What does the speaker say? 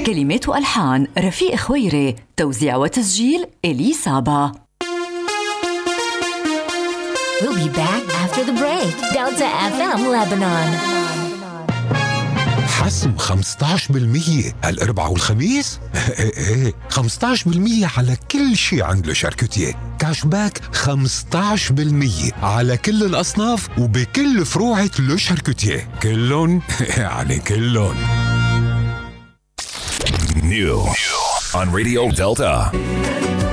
كلمات وألحان رفيق خويري، توزيع وتسجيل إلي صابا. We'll be back after the break. Delta FM Lebanon. حسم 15% هالأربعاء والخميس؟ ايه 15% على كل شي عند لشاركوتيه. كاش باك 15% على كل الأصناف وبكل فروعة لشاركوتيه. كلن يعني كلن. New on Radio Delta.